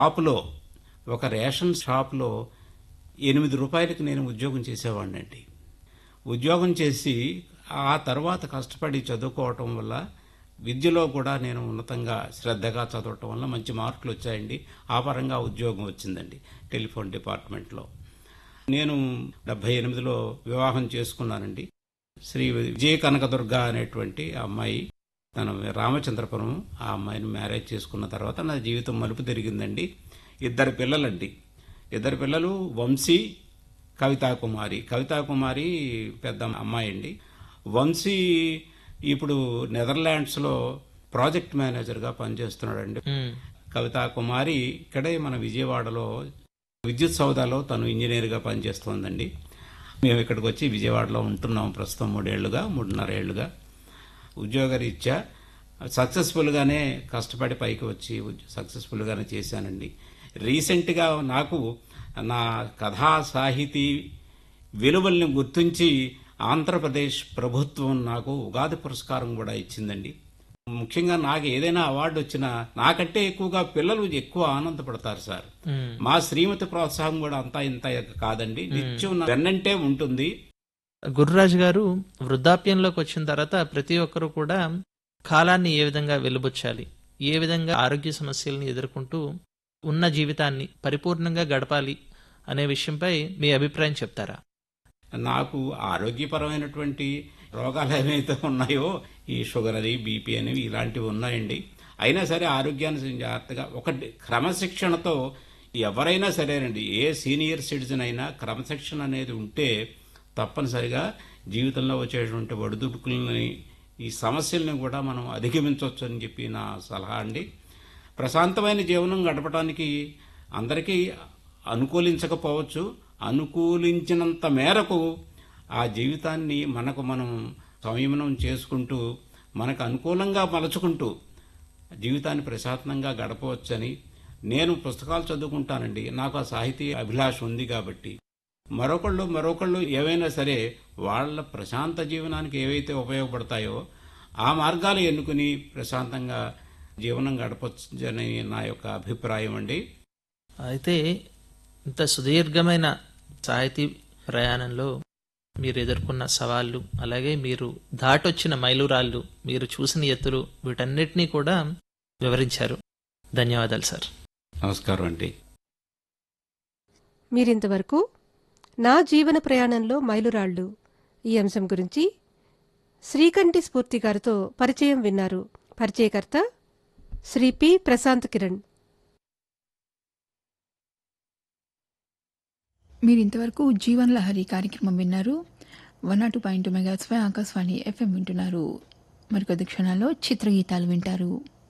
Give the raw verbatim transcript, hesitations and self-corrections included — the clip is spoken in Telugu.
షాపులో ఒక రేషన్ షాపులో ఎనిమిది రూపాయలకి నేను ఉద్యోగం చేసేవాడినండి. ఉద్యోగం చేసి ఆ తర్వాత కష్టపడి చదువుకోవటం వల్ల విద్యలో కూడా నేను ఉన్నతంగా శ్రద్ధగా చదవటం వల్ల మంచి మార్కులు వచ్చాయండి. ఆ పరంగా ఉద్యోగం వచ్చిందండి టెలిఫోన్ డిపార్ట్మెంట్లో. నేను డెబ్బై ఎనిమిదిలో వివాహం చేసుకున్నానండి. శ్రీ విజయ కనకదుర్గ అనేటువంటి అమ్మాయి, తను రామచంద్రపురం. ఆ అమ్మాయిని మ్యారేజ్ చేసుకున్న తర్వాత నా జీవితం మలుపు తిరిగిందండి. ఇద్దరు పిల్లలండి. ఇద్దరు పిల్లలు వంశీ, కవితాకుమారి. కవితాకుమారి పెద్ద అమ్మాయి అండి. వంశీ ఇప్పుడు నెదర్లాండ్స్లో ప్రాజెక్ట్ మేనేజర్గా పనిచేస్తున్నాడండి. కవితాకుమారి ఇక్కడే మన విజయవాడలో విద్యుత్ సౌదాలో తను ఇంజనీర్గా పనిచేస్తోందండి. మేము ఇక్కడికి వచ్చి విజయవాడలో ఉంటున్నాం ప్రస్తుతం మూడేళ్లుగా మూడున్నర ఏళ్లుగా. ఉద్యోగరీత్యా సక్సెస్ఫుల్గానే కష్టపడి పైకి వచ్చి సక్సెస్ఫుల్గానే చేశానండి. రీసెంట్గా నాకు నా కథా సాహితీ విలువల్ని గుర్తించి ఆంధ్రప్రదేశ్ ప్రభుత్వం నాకు ఉగాది పురస్కారం కూడా ఇచ్చిందండి. ముఖ్యంగా నాకు ఏదైనా అవార్డు వచ్చినా నాకంటే ఎక్కువగా పిల్లలు ఎక్కువ ఆనందపడతారు సార్. మా శ్రీమతి ప్రోత్సాహం కూడా అంతా ఇంత కాదండి, నిత్యం వెన్నంటే ఉంటుంది. గురురాజు గారు వృద్ధాప్యంలోకి వచ్చిన తర్వాత ప్రతి ఒక్కరూ కూడా కాలాన్ని ఏ విధంగా వెలుబుచ్చాలి, ఏ విధంగా ఆరోగ్య సమస్యలను ఎదుర్కొంటూ ఉన్న జీవితాన్ని పరిపూర్ణంగా గడపాలి అనే విషయంపై మీ అభిప్రాయం చెప్తారా? నాకు ఆరోగ్యపరమైనటువంటి రోగాలు ఏవైతే ఉన్నాయో, ఈ షుగర్ అని, బీపీ అని ఇలాంటివి ఉన్నాయండి. అయినా సరే ఆరోగ్యాన్ని జాగ్రత్తగా ఒక క్రమశిక్షణతో ఎవరైనా సరేనండి, ఏ సీనియర్ సిటిజన్ అయినా క్రమశిక్షణ అనేది ఉంటే తప్పనిసరిగా జీవితంలో వచ్చేటువంటి ఒడిదుడుకులని, ఈ సమస్యల్ని కూడా మనం అధిగమించవచ్చు అని చెప్పి నా సలహా అండి. ప్రశాంతమైన జీవనం గడపడానికి అందరికీ అనుకూలించకపోవచ్చు. అనుకూలించినంత మేరకు ఆ జీవితాన్ని మనకు మనం సంయమనం చేసుకుంటూ మనకు అనుకూలంగా మలుచుకుంటూ జీవితాన్ని ప్రశాంతంగా గడపవచ్చని. నేను పుస్తకాలు చదువుకుంటానండి, నాకు ఆ సాహితీ అభిలాష ఉంది కాబట్టి. మరొకళ్ళు మరొకళ్ళు ఏవైనా సరే వాళ్ళ ప్రశాంత జీవనానికి ఏవైతే ఉపయోగపడతాయో ఆ మార్గాలు ఎన్నుకుని ప్రశాంతంగా జీవనం గడపవచ్చని నా యొక్క అభిప్రాయం అండి. అయితే ఇంత సుదీర్ఘమైన సాహితీ ప్రయాణంలో మీరు ఎదుర్కొన్న సవాళ్లు, అలాగే మీరు దాటొచ్చిన మైలురాళ్ళు, మీరు చూసిన ఎత్తులు, వీటన్నిటినీ కూడా వివరించారు. ధన్యవాదాలు సార్. నమస్కారం అండి. మీరింతవరకు నా జీవన ప్రయాణంలో మైలురాళ్లు ఈ అంశం గురించి శ్రీకంఠి స్ఫూర్తి గారితో పరిచయం విన్నారు. పరిచయకర్త శ్రీ పి ప్రశాంత్ కిరణ్. మీరింతవరకు జీవన్ లహరి కార్యక్రమం విన్నారు. One not two point two మెగాట్స్పై Akashvani FM వింటున్నారు. మరికొద్ది క్షణాల్లో చిత్రగీతాలు వింటారు.